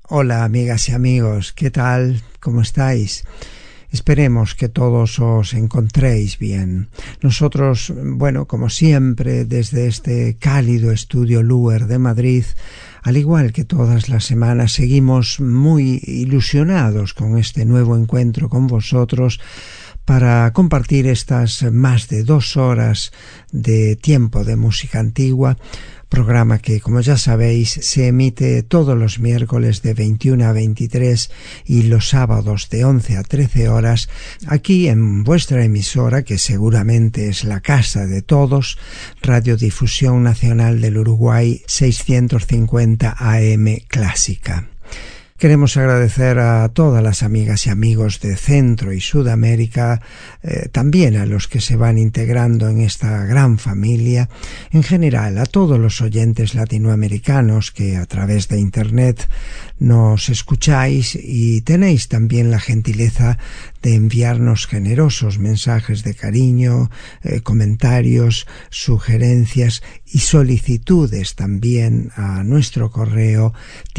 Hola amigas y amigos, ¿qué tal? ¿Cómo estáis? Esperemos que todos os encontréis bien. Nosotros, como siempre, desde este cálido estudio Luer de Madrid, al igual que todas las semanas, seguimos muy ilusionados con este nuevo encuentro con vosotros para compartir estas más de 2 horas de tiempo de música antigua, programa que, como ya sabéis, se emite todos los miércoles de 21 a 23 y los sábados de 11 a 13 horas, aquí en vuestra emisora, que seguramente es la casa de todos, Radiodifusión Nacional del Uruguay 650 AM Clásica. Queremos agradecer a todas las amigas y amigos de Centro y Sudamérica, también a los que se van integrando en esta gran familia, en general a todos los oyentes latinoamericanos que a través de Internet nos escucháis y tenéis también la gentileza de enviarnos generosos mensajes de cariño, comentarios, sugerencias y solicitudes también a nuestro correo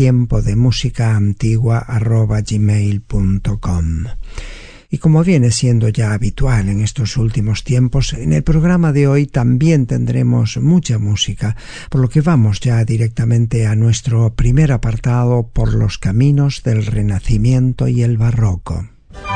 tiempodemusicaantigua@gmail.com. Y como viene siendo ya habitual en estos últimos tiempos, en el programa de hoy también tendremos mucha música, por lo que vamos ya directamente a nuestro primer apartado por los caminos del Renacimiento y el Barroco.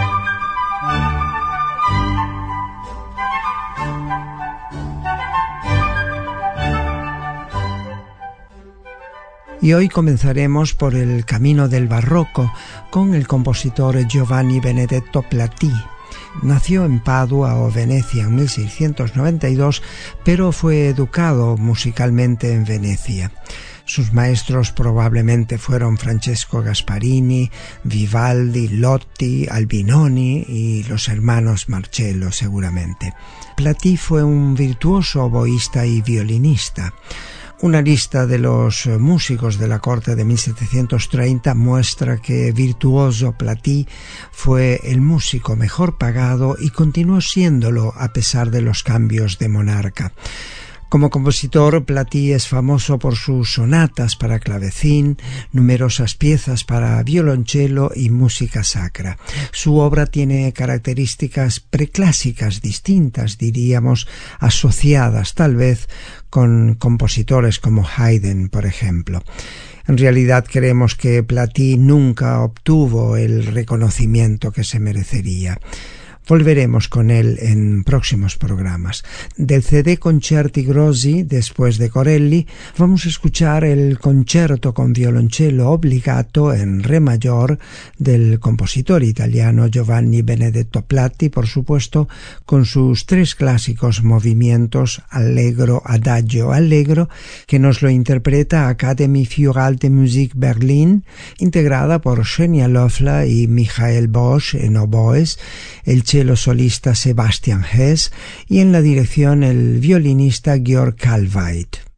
Y hoy comenzaremos por el camino del barroco con el compositor Giovanni Benedetto Platí. Nació en Padua o Venecia en 1692, pero fue educado musicalmente en Venecia. Sus maestros probablemente fueron Francesco Gasparini, Vivaldi, Lotti, Albinoni y los hermanos Marcello seguramente. Platí fue un virtuoso oboísta y violinista. Una lista de los músicos de la corte de 1730 muestra que Virtuoso Platí fue el músico mejor pagado y continuó siéndolo a pesar de los cambios de monarca. Como compositor, Platí es famoso por sus sonatas para clavecín, numerosas piezas para violonchelo y música sacra. Su obra tiene características preclásicas distintas, diríamos, asociadas tal vez con compositores como Haydn, por ejemplo. En realidad creemos que Platí nunca obtuvo el reconocimiento que se merecería. Volveremos con él en próximos programas. Del CD Concerti Grossi, después de Corelli, vamos a escuchar el concerto con violonchelo obbligato en re mayor del compositor italiano Giovanni Benedetto Platí, por supuesto, con sus 3 clásicos movimientos Allegro, Adagio, Allegro, que nos lo interpreta Académie für Alte Musik Berlin, integrada por Xenia Löffler y Michael Bosch en oboes, el cello solista Sebastian Hess y en la dirección el violinista Georg Kalveit.